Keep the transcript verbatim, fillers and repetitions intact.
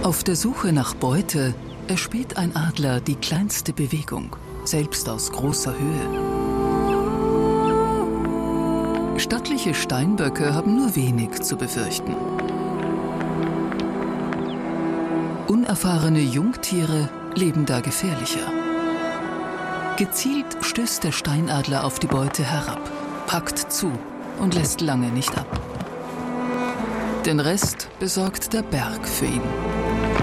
Auf der Suche nach Beute erspäht ein Adler die kleinste Bewegung, selbst aus großer Höhe. Stattliche Steinböcke haben nur wenig zu befürchten. Unerfahrene Jungtiere leben da gefährlicher. Gezielt stößt der Steinadler auf die Beute herab, packt zu und lässt lange nicht ab. Den Rest besorgt der Berg für ihn.